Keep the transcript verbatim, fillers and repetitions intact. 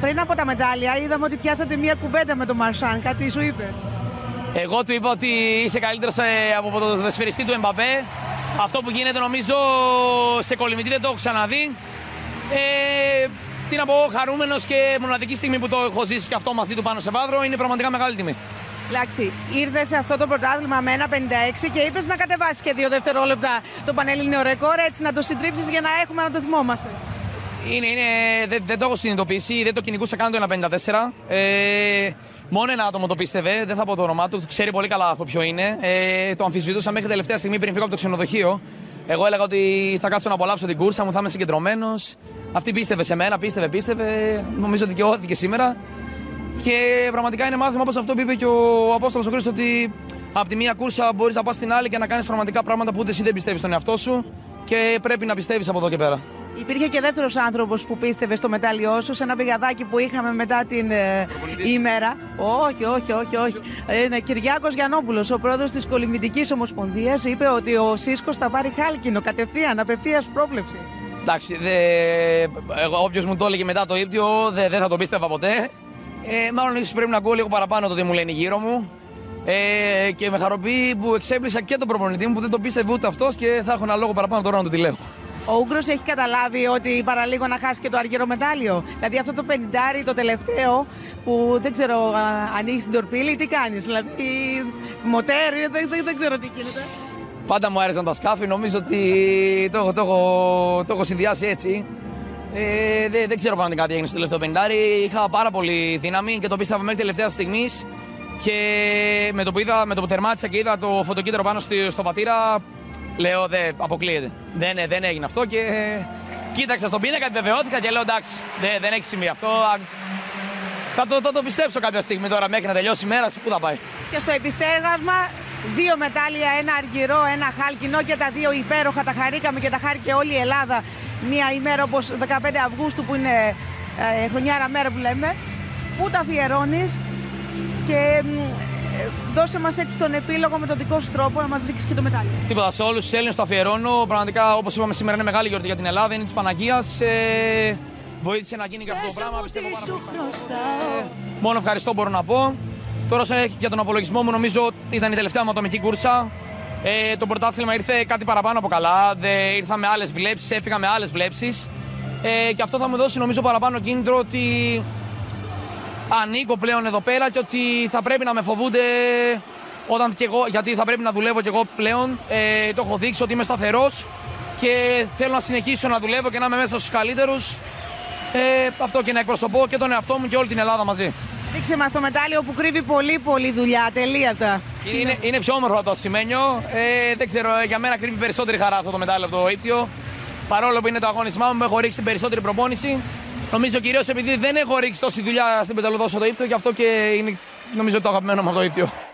Πριν από τα μετάλλια, είδαμε ότι πιάσατε μία κουβέντα με τον Μαρσάν. Κάτι σου είπε? Εγώ του είπα ότι είσαι καλύτερος από το δεσφαιριστή του Εμπαπέ. Αυτό που γίνεται νομίζω σε κολυμβητή δεν το έχω ξαναδεί. Ε, τι να πω, χαρούμενος και μοναδική στιγμή που το έχω ζήσει και αυτό μαζί του πάνω σε βάδρο, είναι πραγματικά μεγάλη τιμή. Εντάξει, ήρθε σε αυτό το πρωτάθλημα με ένα πενήντα έξι και είπες να κατεβάσει και δύο δευτερόλεπτα το πανελλήνιο ρεκόρ, έτσι να το συντρίψεις για να έχουμε να το θυμόμαστε. Είναι, είναι, δεν, δεν το έχω συνειδητοποιήσει, δεν το κυνηγούσα καν το ένα πενήντα τέσσερα. Ε, μόνο ένα άτομο το πίστευε, δεν θα πω το όνομά του, ξέρει πολύ καλά αυτό ποιο είναι. Ε, το αμφισβητούσα μέχρι τελευταία στιγμή πριν φύγω από το ξενοδοχείο. Εγώ έλεγα ότι θα κάτσω να απολαύσω την κούρσα μου, θα είμαι συγκεντρωμένος. Αυτή πίστευε σε μένα, πίστευε, πίστευε. Νομίζω δικαιώθηκε σήμερα. Και πραγματικά είναι μάθημα όπως αυτό που είπε και ο Απόστολος ο Χρήστος, ότι από τη μία κούρσα μπορείς να πας στην άλλη και να κάνεις πραγματικά πράγματα που ούτε εσύ δεν πιστεύεις στον εαυτό σου και πρέπει να πιστεύεις από εδώ και πέρα. Υπήρχε και δεύτερος άνθρωπος που πίστευε στο μετάλλιό σου, σε ένα πηγαδάκι που είχαμε μετά την ε, ημέρα. Όχι, όχι, όχι, όχι. Είναι Κυριάκος Γιαννόπουλος, ο πρόεδρος της Κολυμβητικής Ομοσπονδίας, είπε ότι ο Σίσκος θα πάρει χάλκινο κατευθείαν, απευθείας πρόβλεψη. Εντάξει, όποιος μου το έλεγε μετά το ύπτιο δεν δε θα το πίστευα ποτέ. Ε, μάλλον ίσως πρέπει να ακούω λίγο παραπάνω το τι μου λένε γύρω μου. Ε, και με χαροποιεί που εξέπλησα και τον προπονητή μου που δεν το πίστευε ούτε αυτός και θα έχω ένα λόγο παραπάνω τώρα να του τη λέω. Ο Ούγκρος έχει καταλάβει ότι παραλίγο να χάσει και το αργυρό μετάλλιο. Δηλαδή αυτό το πενηντάρι, το τελευταίο, που δεν ξέρω, ανοίγει την τορπίλη, τι κάνεις? Δηλαδή, μοτέρ, δεν, δεν, δεν ξέρω τι γίνεται. Πάντα μου άρεσαν τα σκάφη, νομίζω ότι το, το, το, το έχω συνδυάσει έτσι. Ε, δεν, δεν ξέρω πραγματικά τι έγινε στο τελευταίο πενηντάρι. Είχα πάρα πολύ δύναμη και το πίστευα μέχρι τελευταία στιγμή. Και με το που, είδα, με το που τερμάτισα και είδα το φωτοκύτταρο πάνω στο, στο πατήρα, λέω δεν αποκλείεται. Δεν, δεν έγινε αυτό και κοίταξα στον πίνακα, επιβεβαιώθηκα και λέω εντάξει, δεν, δεν έχει σημασία αυτό. Θα το, θα το πιστέψω κάποια στιγμή τώρα μέχρι να τελειώσει η μέρα. Πού θα πάει? Και στο επιστέγασμα, δύο μετάλλια, ένα αργυρό, ένα χάλκινο και τα δύο υπέροχα. Τα χαρήκαμε και τα χάρηκε όλη η Ελλάδα. Μια ημέρα όπως δεκαπέντε Αυγούστου που είναι ε, χρονιάρα μέρα που λέμε. Πού τα αφιερώνεις και ε, δώσε μας έτσι τον επίλογο με τον δικό σου τρόπο να μας δείξεις και το μετάλλιο. Τίποτα, σε όλους τους Έλληνες το αφιερώνω. Πραγματικά όπως είπαμε σήμερα είναι μεγάλη γιορτή για την Ελλάδα, είναι της Παναγίας. Ε, βοήθησε να γίνει και αυτό το πράγμα, πιστεύω πάρα πολύ. Ε, μόνο ευχαριστώ μπορώ να πω. Τώρα για τον απολογισμό μου νομίζω ότι ήταν η τελευταία μου ατομική κούρσα. Ε, το πρωτάθλημα ήρθε κάτι παραπάνω από καλά. Δε, ήρθα με άλλες βλέψεις, έφυγα με άλλες βλέψεις. Ε, και αυτό θα μου δώσει νομίζω παραπάνω κίνητρο ότι ανήκω πλέον εδώ πέρα και ότι θα πρέπει να με φοβούνται όταν και εγώ, γιατί θα πρέπει να δουλεύω κι εγώ πλέον. Ε, το έχω δείξει ότι είμαι σταθερός και θέλω να συνεχίσω να δουλεύω και να είμαι μέσα στους καλύτερους. Ε, αυτό και να εκπροσωπώ και τον εαυτό μου και όλη την Ελλάδα μαζί. Δείξε μας το μετάλλιο που κρύβει πολύ πολύ δουλειά, τελείωτα. Είναι, είναι πιο όμορφο το ασημένιο. Ε, δεν ξέρω, για μένα κρύβει περισσότερη χαρά αυτό το μετάλλιο από το ύπτιο. Παρόλο που είναι το αγώνισμά μου, μου έχω ρίξει περισσότερη προπόνηση. Νομίζω κυρίως επειδή δεν έχω ρίξει τόση δουλειά στην πεταλοδόσα το ύπτιο, γι' αυτό και είναι νομίζω το αγαπημένο μου το ύπτιο.